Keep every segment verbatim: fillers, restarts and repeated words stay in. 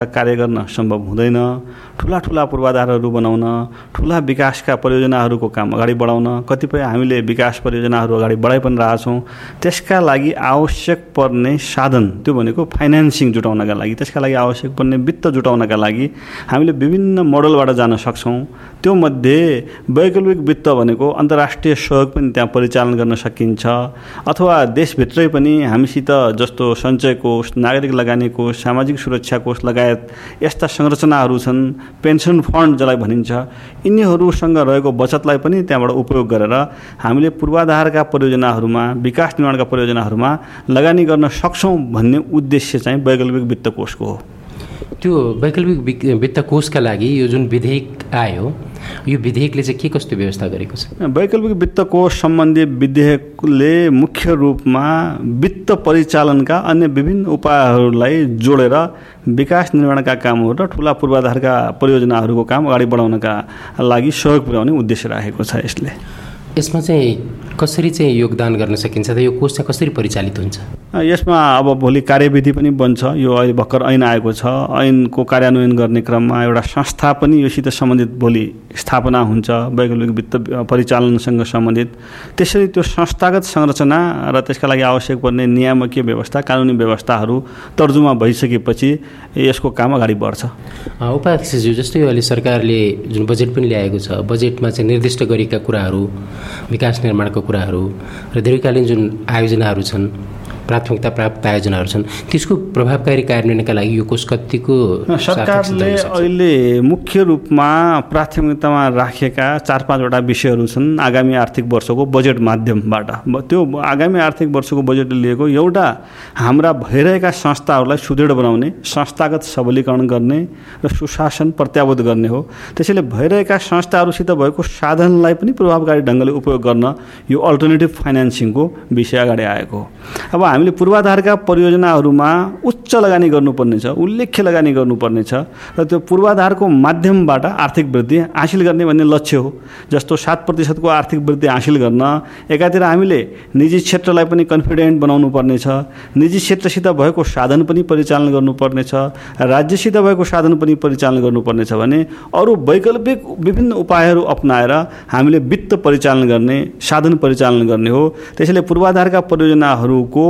कार्य गर्न सम्भव हुँदैन। ठुला ठुला पूर्वाधारहरू बनाउन, ठुला विकासका परियोजनाहरूको काम अगाडि बढाउन कतिपय हामीले विकास परियोजनाहरू अगाडि बढाइ पनि रहेछौँ। त्यसका लागि आवश्यक पर्ने साधन त्यो भनेको फाइनेन्सिङ जुटाउनका लागि, त्यसका लागि आवश्यक पर्ने वित्त जुटाउनका लागि हामीले विभिन्न मोडलबाट जान सक्छौँ। त्यो मध्ये वैकल्पिक वित्त भनेको अन्तर्राष्ट्रिय सहयोग पनि त्यहाँ परिचालन गर्न सकिन्छ, अथवा देशभित्रै पनि हामीसित जस्तो सञ्चय कोष, नागरिक लगानी कोष, सामाजिक सुरक्षा कोष लगायत यस्ता संरचनाहरू छन्, पेन्सन फन्ड जसलाई भनिन्छ, यिनीहरूसँग रहेको बचतलाई पनि त्यहाँबाट उपयोग गरेर हामीले पूर्वाधारका परियोजनाहरूमा, विकास निर्माणका परियोजनाहरूमा लगानी गर्न सक्छौँ भन्ने उद्देश्य चाहिँ वैकल्पिक वित्त कोषको हो। त्यो वैकल्पिक वित्त कोषका लागि यो जुन विधेयक आयो, यो विधेयकले चाहिँ के कस्तो व्यवस्था गरेको छ? वैकल्पिक वित्त कोष सम्बन्धी विधेयकले मुख्य रूपमा वित्त परिचालनका अन्य विभिन्न उपायहरूलाई जोडेर विकास निर्माणका कामहरू र ठुला पूर्वाधारका परियोजनाहरूको काम अगाडि बढाउनका लागि सहयोग पुर्याउने उद्देश्य राखेको छ। यसले यसमा चाहिँ कसरी चाहिँ योगदान गर्न सकिन्छ त? यो कोष चाहिँ कसरी परिचालित हुन्छ? यसमा अब भोलि कार्यविधि पनि बन्छ। यो अहिले भर्खर ऐन आएको छ। ऐनको कार्यान्वयन गर्ने क्रममा एउटा संस्था पनि योसित सम्बन्धित भोलि स्थापना हुन्छ, वैकल्पिक वित्त परिचालनसँग सम्बन्धित। त्यसरी त्यो संस्थागत संरचना र त्यसका लागि आवश्यक पर्ने नियामकीय व्यवस्था, कानुनी व्यवस्थाहरू तर्जुमा भइसकेपछि यसको काम अगाडि बढ्छ। उपाध्यक्षज्यू, जस्तै अहिले सरकारले जुन बजेट पनि ल्याएको छ, बजेटमा चाहिँ निर्दिष्ट गरेका कुराहरू, विकास निर्माणको कुराहरू र दीर्घकालीन जुन आयोजनाहरू छन्, प्राथमिकता प्राप्त आयोजनाहरू छन्, त्यसको प्रभावकारी कार्यान्वयनका लागि यो कोष कतिको सरकारले अहिले मुख्य रूपमा प्राथमिकतामा राखेका चार पाँचवटा विषयहरू छन्। आगामी आर्थिक वर्षको बजेट माध्यमबाट त्यो आगामी आर्थिक वर्षको बजेटले लिएको एउटा हाम्रा भइरहेका संस्थाहरूलाई सुदृढ बनाउने, संस्थागत सबलीकरण गर्ने र सुशासन प्रत्यावोध गर्ने हो। त्यसैले भइरहेका संस्थाहरूसित भएको साधनलाई पनि प्रभावकारी ढङ्गले उपयोग गर्न यो अल्टरनेटिभ फाइनेन्सिङको विषय अगाडि आएको हो। अब हामीले पूर्वाधारका परियोजनाहरूमा उच्च लगानी गर्नुपर्ने छ, उल्लेख्य लगानी गर्नुपर्ने छ र त्यो पूर्वाधारको माध्यमबाट आर्थिक वृद्धि हासिल गर्ने भन्ने लक्ष्य हो। जस्तो सात प्रतिशतको आर्थिक वृद्धि हासिल गर्न एकातिर हामीले निजी क्षेत्रलाई पनि कन्फिडेन्ट बनाउनु पर्ने छ, निजी क्षेत्रसित भएको साधन पनि परिचालन गर्नुपर्ने छ, राज्यसित भएको साधन पनि परिचालन गर्नुपर्ने छ भने अरू वैकल्पिक विभिन्न उपायहरू अपनाएर हामीले वित्त परिचालन गर्ने, साधन परिचालन गर्ने हो। त्यसैले पूर्वाधारका परियोजनाहरूको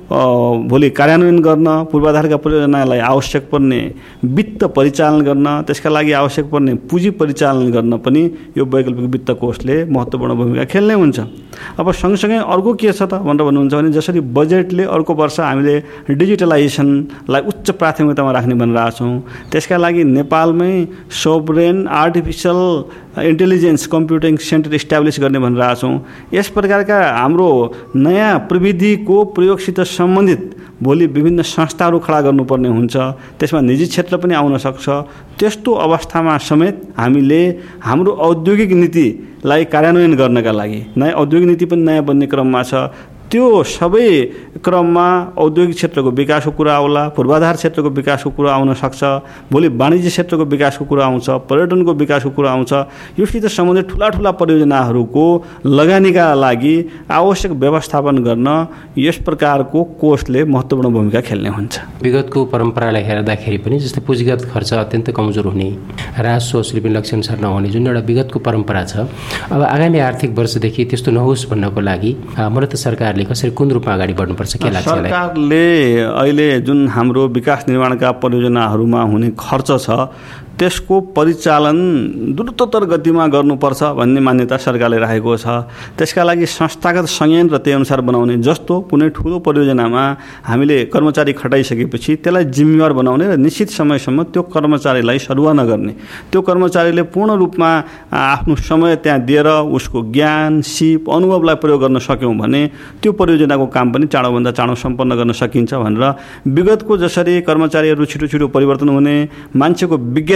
भोलि कार्यान्वयन गर्न, पूर्वाधारका परियोजनालाई आवश्यक पर्ने वित्त परिचालन गर्न, त्यसका लागि आवश्यक पर्ने पुँजी परिचालन गर्न पनि यो वैकल्पिक वित्त कोषले महत्त्वपूर्ण भूमिका खेल्ने हुन्छ। अब सँगसँगै अर्को के छ त भनेर भन्नुहुन्छ भने जसरी बजेटले अर्को वर्ष हामीले डिजिटलाइजेसनलाई उच्च प्राथमिकतामा राख्ने भनिरहेको छौँ, त्यसका लागि नेपालमै सोभरेन artificial intelligence computing centre establish गर्ने भनिरहेको छौँ। यस प्रकारका हाम्रो नयाँ प्रविधिको प्रयोगसित सम्बन्धित भोलि विभिन्न संस्थाहरू खडा गर्नुपर्ने हुन्छ। त्यसमा निजी क्षेत्र पनि आउन सक्छ। त्यस्तो अवस्थामा समेत हामीले हाम्रो औद्योगिक नीतिलाई कार्यान्वयन गर्नका लागि नयाँ औद्योगिक नीति पनि नयाँ बन्ने क्रममा छ। त्यो सबै क्रममा औद्योगिक क्षेत्रको विकासको कुरा आउला, पूर्वाधार क्षेत्रको विकासको कुरा आउन सक्छ, भोलि वाणिज्य क्षेत्रको विकासको कुरा आउँछ, पर्यटनको विकासको कुरा आउँछ। योसित सम्बन्धित ठुला ठुला परियोजनाहरूको लगानीका लागि आवश्यक व्यवस्थापन गर्न यस प्रकारको कोषले महत्त्वपूर्ण भूमिका खेल्ने हुन्छ। विगतको परम्परालाई हेर्दाखेरि पनि जस्तै पुँजीगत खर्च अत्यन्त कमजोर हुने, राजस्व वसुली पनि लक्ष्यानुसार नहुने जुन एउटा विगतको परम्परा छ, अब आगामी आर्थिक वर्षदेखि त्यस्तो नहोस् भन्नको लागि मूलत सरकार कसरी कुन रूपमा अगाडि बढ्नुपर्छ के लाग्छ? सरकारले अहिले जुन हाम्रो विकास निर्माणका परियोजनाहरूमा हुने खर्च छ त्यसको परिचालन द्रुततर गतिमा गर्नुपर्छ भन्ने मान्यता सरकारले राखेको छ। त्यसका लागि संस्थागत संयन्त्र र त्यही अनुसार बनाउने, जस्तो कुनै ठुलो परियोजनामा हामीले कर्मचारी खटाइसकेपछि त्यसलाई जिम्मेवार बनाउने र निश्चित समयसम्म त्यो कर्मचारीलाई सरुवा नगर्ने, त्यो कर्मचारीले पूर्ण रूपमा आफ्नो समय त्यहाँ दिएर उसको ज्ञान, सिप, अनुभवलाई प्रयोग गर्न सक्यौँ भने त्यो परियोजनाको काम पनि चाँडोभन्दा चाँडो सम्पन्न गर्न सकिन्छ भनेर विगतको जसरी कर्मचारीहरू छिटो छिटो परिवर्तन हुने, मान्छेको विज्ञता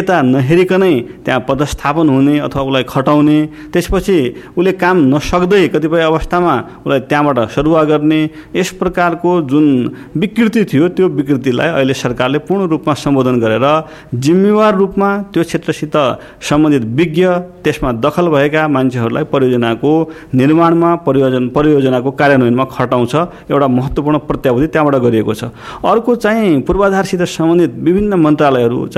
योग्यता नहेरिकनै त्यहाँ पदस्थापन हुने अथवा उसलाई खटाउने, त्यसपछि उसले काम नसक्दै कतिपय अवस्थामा उसलाई त्यहाँबाट सरुवा गर्ने, यस प्रकारको जुन विकृति थियो त्यो विकृतिलाई अहिले सरकारले पूर्ण रूपमा सम्बोधन गरेर जिम्मेवार रूपमा त्यो क्षेत्रसित सम्बन्धित विज्ञ, त्यसमा दखल भएका मान्छेहरूलाई परियोजनाको निर्माणमा, परियोजना परियोजनाको कार्यान्वयनमा खटाउँछ। एउटा महत्त्वपूर्ण प्रत्याभूति त्यहाँबाट गरिएको छ। अर्को चाहिँ पूर्वाधारसित सम्बन्धित विभिन्न मन्त्रालयहरू